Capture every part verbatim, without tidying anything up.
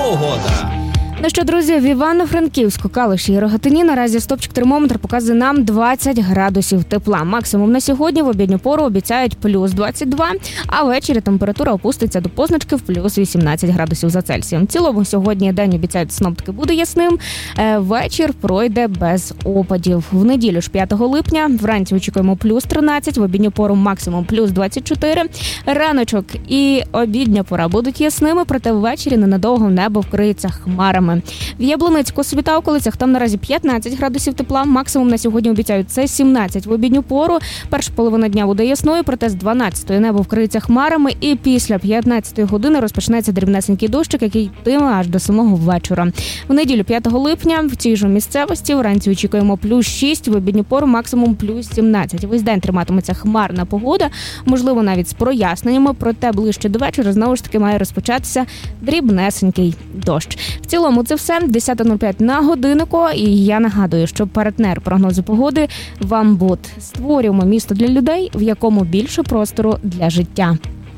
погода. Ну що, друзі, в Івано-Франківську, Калуші і Рогатині наразі стопчик термометр показує нам двадцять градусів тепла. Максимум на сьогодні в обідню пору обіцяють плюс двадцять два, а ввечері температура опуститься до позначки в плюс вісімнадцять градусів за Цельсієм. В цілому сьогодні день обіцяють синоптики буде ясним, вечір пройде без опадів. В неділю ж п'ятого липня вранці очікуємо плюс тринадцять, в обідню пору максимум плюс двадцять чотири. Раночок і обідня пора будуть ясними, проте ввечері ненадовго небо вкриється хмарами. В Яблунецьку, Світа, околицях там наразі п'ятнадцять градусів тепла, максимум на сьогодні обіцяють це сімнадцять в обідню пору. Перша половина дня буде ясною, проте з дванадцятої небо вкриється хмарами і після п'ятнадцятої години розпочнеться дрібнесенький дощик, який йтиме аж до самого вечора. В неділю п'ятого липня в цій же місцевості вранці очікуємо плюс шість, в обідню пору максимум плюс сімнадцять. Весь день триматиметься хмарна погода, можливо навіть з проясненнями, проте ближче до вечора знову ж таки має розпочатися дрібнесенький дощ. В цілому це все. десята нуль п'ять на годиннику. І я нагадую, що партнер прогнозу погоди «Вамбут». Створюємо місто для людей, в якому більше простору для життя.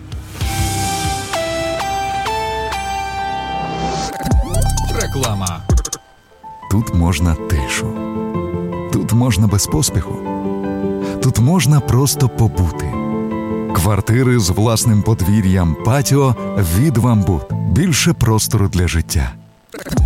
Реклама. Тут можна тишу. Тут можна без поспіху. Тут можна просто побути. Квартири з власним подвір'ям, патіо від «Вамбут». Більше простору для життя.